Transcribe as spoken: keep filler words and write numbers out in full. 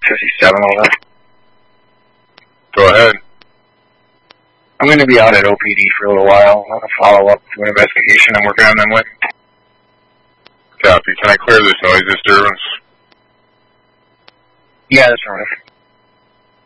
fifty-seven over. Go ahead. I'm going to be out at O P D for a little while. I'll follow up to an investigation I'm working on them with. Copy. Can I clear this noise disturbance? Yeah, that's right.